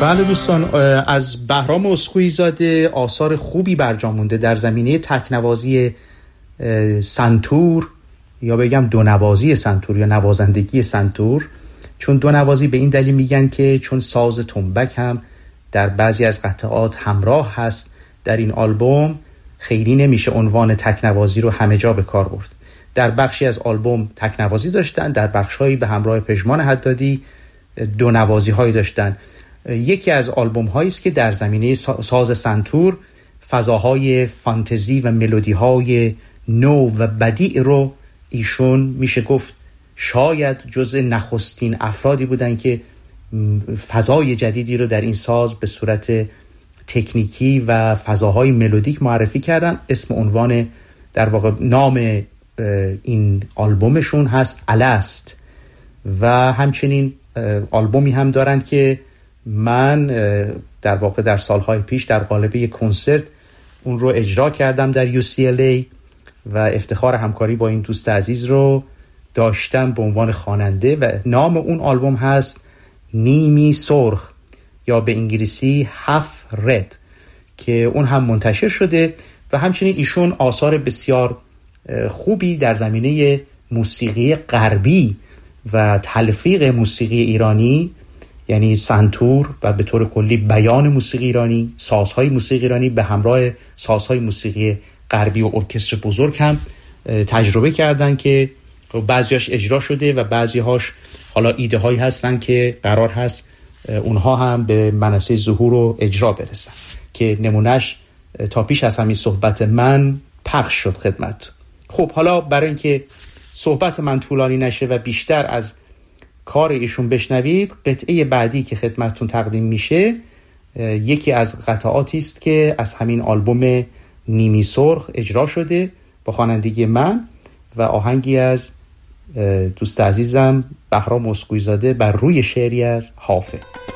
بله دوستان، از بهرام اسکوئی زاده آثار خوبی برجا مونده در زمینه تکنوازی سنتور، یا بگم دو نوازی سنتور یا نوازندگی سنتور. چون دو نوازی به این دلیل میگن که چون ساز تنبک هم در بعضی از قطعات همراه هست در این آلبوم، خیلی نمیشه عنوان تکنوازی رو همه جا به کار برد. در بخشی از آلبوم تکنوازی داشتن، در بخش‌هایی به همراه پژمان حدادی دو نوازی هایی داشتن. یکی از آلبوم هایی است که در زمینه ساز سنتور فضاهای فانتزی و ملودی های نو و بدیع رو ایشون میشه گفت شاید جزء نخستین افرادی بودن که فضای جدیدی رو در این ساز به صورت تکنیکی و فضاهای ملودیک معرفی کردن. اسم عنوان در واقع نام این آلبومشون هست الست، و همچنین آلبومی هم دارند که من در واقع در سالهای پیش در قالب یک کنسرت اون رو اجرا کردم در UCLA و افتخار همکاری با این دوست عزیز رو داشتم به عنوان خواننده، و نام اون آلبوم هست نیمی سرخ یا به انگلیسی هاف رد، که اون هم منتشر شده. و همچنین ایشون آثار بسیار خوبی در زمینه موسیقی غربی و تلفیق موسیقی ایرانی، یعنی سنتور و به طور کلی بیان موسیقی ایرانی، سازهای موسیقی ایرانی به همراه سازهای موسیقی غربی و ارکستر بزرگ هم تجربه کردن که بعضیاش اجرا شده و بعضیهاش حالا ایده هایی هستن که قرار هست اونها هم به منصه ظهور و اجرا برسن، که نمونهش تا پیش از همین صحبت من پخش شد خدمت. خب حالا برای اینکه صحبت من طولانی نشه و بیشتر از کار ایشون بشنوید، قطعه بعدی که خدمتتون تقدیم میشه یکی از قطعاتی است که از همین آلبوم نیمی سرخ اجرا شده با خوانندگی من و آهنگی از دوست عزیزم بهرام اسکوئی زاده بر روی شعری از حافظ.